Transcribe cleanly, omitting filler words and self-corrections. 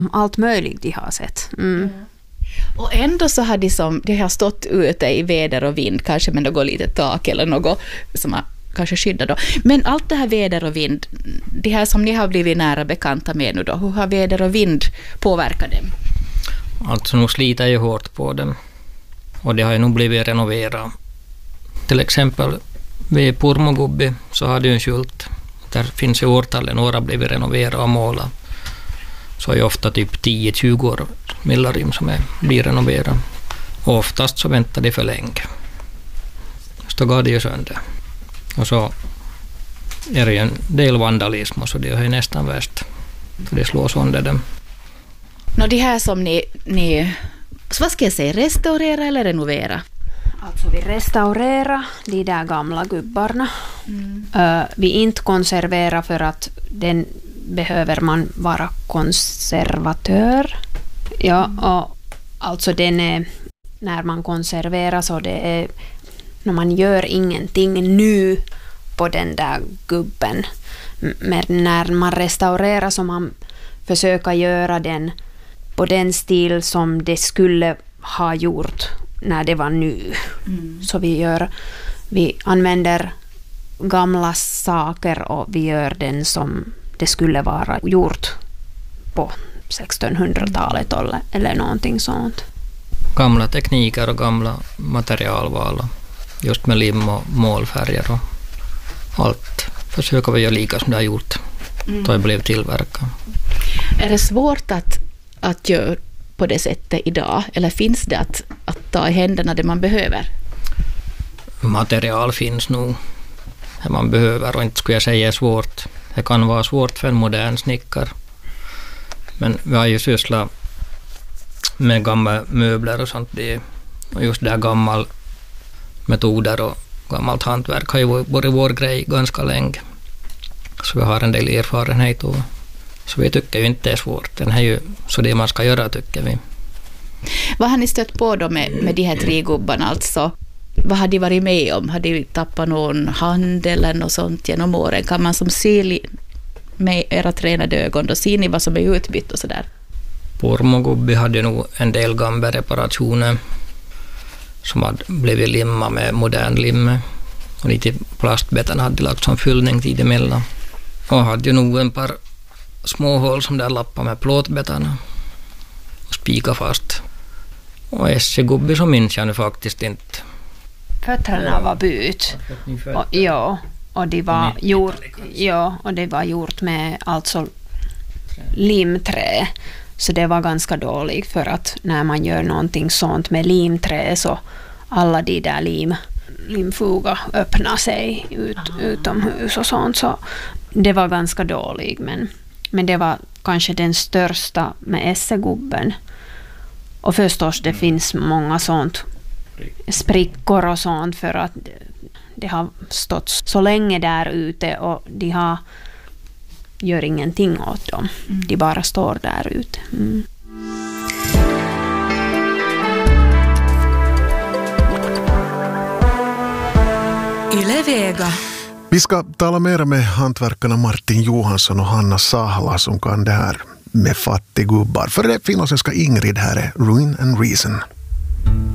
Allt möjligt de har sett. Och ändå så har de har stått ute i väder och vind, kanske med något litet tak eller något som har kanske skyddat då. Men allt det här väder och vind, det här som ni har blivit nära bekanta med nu då, hur har väder och vind påverkat dem? Alltså nu sliter ju hårt på dem. Och det har ju nog blivit renoverat. Till exempel vid Pormogubbi så har det ju en skylt. Där finns ju årtallen, några har blivit renoverat och målat. Så är ju ofta typ 10-20 år Millarim som blir renoverat. Och oftast så väntar det för länge. Så då går det ju sönder. Och så är det ju en del vandalism och så det är ju nästan värst. För det slår sönder dem. Det här som ni så vad ska jag säga, restaurera eller renovera? Alltså vi restaurerar de där gamla gubbarna. Vi inte konserverar för att den behöver man vara konservatör. Ja, och alltså den är, när man konserverar så det är när man gör ingenting nu på den där gubben. Men när man restaurerar så man försöker göra den på den stil som det skulle ha gjort när det var nu. Så vi använder gamla saker och vi gör den som det skulle vara gjort på 1600-talet eller någonting sånt. Gamla tekniker och gamla materialval. Just med lim och målfärger och allt. Försöker vi göra lika som det har gjort. Då det blev tillverkat. Är det svårt att göra på det sättet idag? Eller finns det att ta i händerna det man behöver? Material finns nog. Det man behöver och inte skulle jag säga är svårt. Det kan vara svårt för en modern snickare. Men vi har ju sysslat med gamla möbler och sånt. Och just där gamla metoder och gammalt hantverk har ju varit vår grej ganska länge. Så vi har en del erfarenhet och så vi tycker ju inte det är svårt. Den är ju så det man ska göra tycker vi. Vad har ni stött på då med de här 3 gubbarna alltså? Vad har de varit med om? Har de tappat någon hand eller något sånt genom åren? Kan man som se med era tränade ögon då ser ni vad som är utbytt och sådär? Pormogubbi hade nog en del gamla reparationer som hade blivit limma med modern lim. Och lite plastbetan hade lagt som fyllning tid emellan. Och hade ju nog en par små hål som där lappade med plåtbetarna och spika fast. Och Essigubbi så minns jag nu faktiskt inte. Fötterna var byt. Och det var gjort, och det var gjort med alltså limträ. Så det var ganska dåligt för att när man gör någonting sånt med limträ så alla de där limfuga öppnar sig utomhus och sånt. Så det var ganska dåligt men det var kanske den största med Essigubben. Och förstås det finns många sånt sprickor och sånt för att det har stått så länge där ute och de gör ingenting åt dem. De bara står där ute. Yle Vega. Vi ska tala mer med hantverkarna Martin Johansson och Hanna Sahla som kan det här med fattiggubbar. För det finlandssvenska Ingrid här är Ruin and Reason.